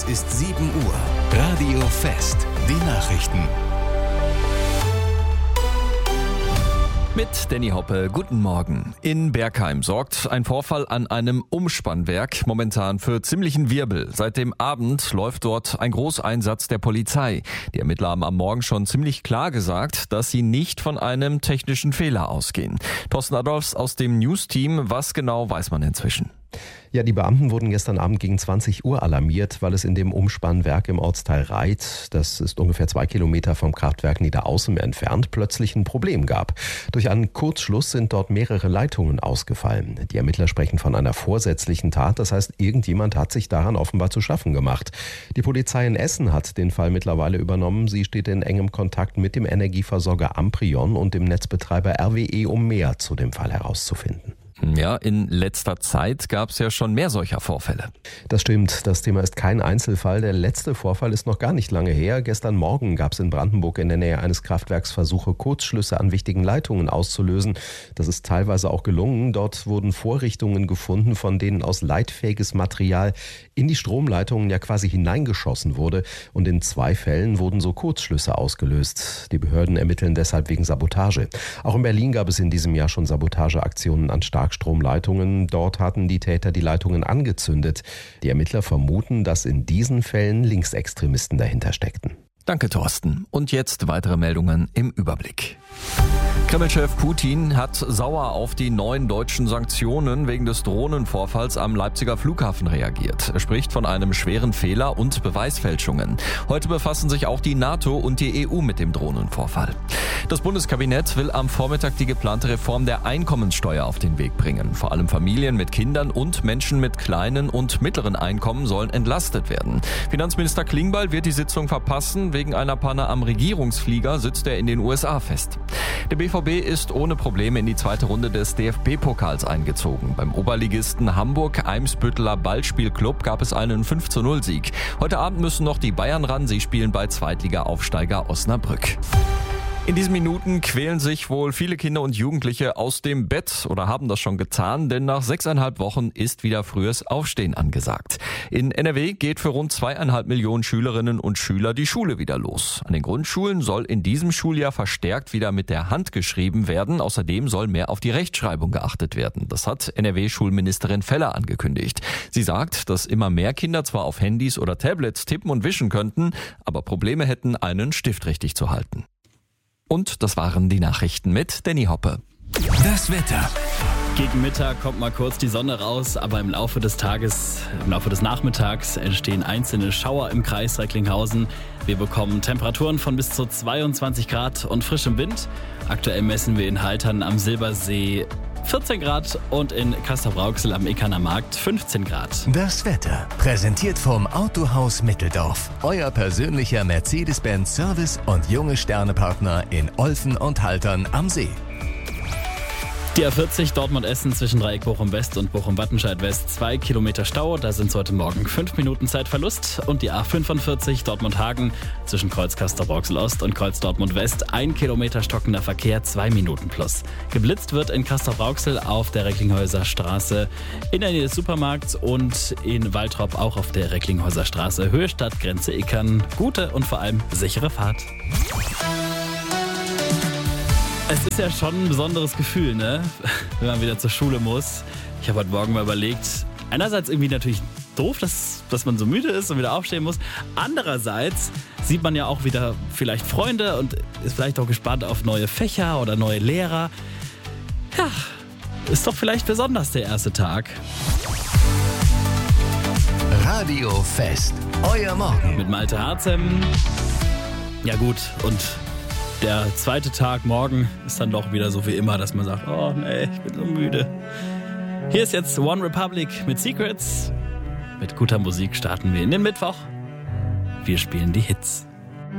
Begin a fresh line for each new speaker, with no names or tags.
ist 7 Uhr. Radio Fest. Die Nachrichten.
Mit Danny Hoppe, guten Morgen. In Bergheim sorgt ein Vorfall an einem Umspannwerk momentan für ziemlichen Wirbel. Seit dem Abend läuft dort ein Großeinsatz der Polizei. Die Ermittler haben am Morgen schon ziemlich klar gesagt, dass sie nicht von einem technischen Fehler ausgehen. Thorsten Adolfs aus dem News-Team, was genau weiß man inzwischen?
Ja, die Beamten wurden gestern Abend gegen 20 Uhr alarmiert, weil es in dem Umspannwerk im Ortsteil Reit, das ist ungefähr 2 Kilometer vom Kraftwerk Niederaußem entfernt, plötzlich ein Problem gab. Durch einen Kurzschluss sind dort mehrere Leitungen ausgefallen. Die Ermittler sprechen von einer vorsätzlichen Tat, das heißt, irgendjemand hat sich daran offenbar zu schaffen gemacht. Die Polizei in Essen hat den Fall mittlerweile übernommen. Sie steht in engem Kontakt mit dem Energieversorger Amprion und dem Netzbetreiber RWE, um mehr zu dem Fall herauszufinden.
Ja, in letzter Zeit gab es ja schon mehr solcher Vorfälle.
Das stimmt, das Thema ist kein Einzelfall. Der letzte Vorfall ist noch gar nicht lange her. Gestern Morgen gab es in Brandenburg in der Nähe eines Kraftwerks Versuche, Kurzschlüsse an wichtigen Leitungen auszulösen. Das ist teilweise auch gelungen. Dort wurden Vorrichtungen gefunden, von denen aus leitfähiges Material in die Stromleitungen ja quasi hineingeschossen wurde. Und in 2 Fällen wurden so Kurzschlüsse ausgelöst. Die Behörden ermitteln deshalb wegen Sabotage. Auch in Berlin gab es in diesem Jahr schon Sabotageaktionen an Starkstromleitungen. Dort hatten die Täter die Leitungen angezündet. Die Ermittler vermuten, dass in diesen Fällen Linksextremisten dahinter steckten.
Danke, Thorsten. Und jetzt weitere Meldungen im Überblick. Kreml-Chef Putin hat sauer auf die neuen deutschen Sanktionen wegen des Drohnenvorfalls am Leipziger Flughafen reagiert. Er spricht von einem schweren Fehler und Beweisfälschungen. Heute befassen sich auch die NATO und die EU mit dem Drohnenvorfall. Das Bundeskabinett will am Vormittag die geplante Reform der Einkommenssteuer auf den Weg bringen. Vor allem Familien mit Kindern und Menschen mit kleinen und mittleren Einkommen sollen entlastet werden. Finanzminister Klingbeil wird die Sitzung verpassen. Wegen einer Panne am Regierungsflieger sitzt er in den USA fest. Der BVB ist ohne Probleme in die zweite Runde des DFB-Pokals eingezogen. Beim Oberligisten Hamburg-Eimsbütteler Ballspielclub gab es einen 5:0-Sieg. Heute Abend müssen noch die Bayern ran. Sie spielen bei Zweitliga-Aufsteiger Osnabrück. In diesen Minuten quälen sich wohl viele Kinder und Jugendliche aus dem Bett oder haben das schon getan, denn nach 6,5 Wochen ist wieder frühes Aufstehen angesagt. In NRW geht für rund 2,5 Millionen Schülerinnen und Schüler die Schule wieder los. An den Grundschulen soll in diesem Schuljahr verstärkt wieder mit der Hand geschrieben werden. Außerdem soll mehr auf die Rechtschreibung geachtet werden. Das hat NRW-Schulministerin Feller angekündigt. Sie sagt, dass immer mehr Kinder zwar auf Handys oder Tablets tippen und wischen könnten, aber Probleme hätten, einen Stift richtig zu halten. Und das waren die Nachrichten mit Danny Hoppe.
Das Wetter.
Gegen Mittag kommt mal kurz die Sonne raus, aber im Laufe des Nachmittags entstehen einzelne Schauer im Kreis Recklinghausen. Wir bekommen Temperaturen von bis zu 22 Grad und frischem Wind. Aktuell messen wir in Haltern am Silbersee 14 Grad und in Castrop-Rauxel am Eckerner Markt 15 Grad.
Das Wetter. Präsentiert vom Autohaus Mitteldorf. Euer persönlicher Mercedes-Benz Service und junge Sternepartner in Olfen und Haltern am See.
Die A40 Dortmund-Essen zwischen Dreieck Bochum-West und Bochum-Wattenscheid-West 2 Kilometer Stau. Da sind heute Morgen 5 Minuten Zeitverlust. Und die A45 Dortmund-Hagen zwischen Kreuz Castrop-Rauxel-Ost und Kreuz Dortmund-West 1 Kilometer stockender Verkehr, 2 Minuten plus. Geblitzt wird in Castrop-Rauxel auf der Recklinghäuser Straße in der Nähe des Supermarkts und in Waltrop auch auf der Recklinghäuser Straße Höhe Stadtgrenze Ickern. Gute und vor allem sichere Fahrt. Es ist ja schon ein besonderes Gefühl, ne? Wenn man wieder zur Schule muss. Ich habe heute Morgen mal überlegt, einerseits irgendwie natürlich doof, dass man so müde ist und wieder aufstehen muss. Andererseits sieht man ja auch wieder vielleicht Freunde und ist vielleicht auch gespannt auf neue Fächer oder neue Lehrer. Ja, ist doch vielleicht besonders der erste Tag.
Radio Fest. Euer Morgen.
Mit Malte Harzem. Ja gut, und der zweite Tag morgen ist dann doch wieder so wie immer, dass man sagt, oh nee, ich bin so müde. Hier ist jetzt One Republic mit Secrets. Mit guter Musik starten wir in den Mittwoch. Wir spielen die Hits.